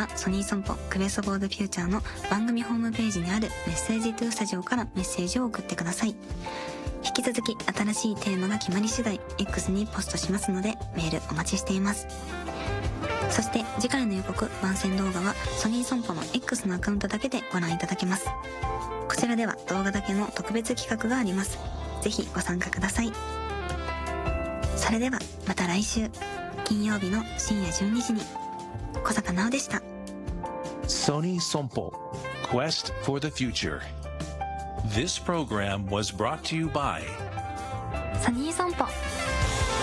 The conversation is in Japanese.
はソニーソンポクエストフォードフューチャーの番組ホームページにあるメッセージトゥースタジオからメッセージを送ってください。引き続き新しいテーマが決まり次第 X にポストしますのでメールお待ちしています。そして次回の予告番宣動画はソニーソンポの X のアカウントだけでご覧いただけます。こちらでは動画だけの特別企画があります。ぜひご参加ください。それではまた来週金曜日の深夜12時に。小坂直でした。 Sony Sompo Quest for the Future. This program was brought to you by ソニーソンポ。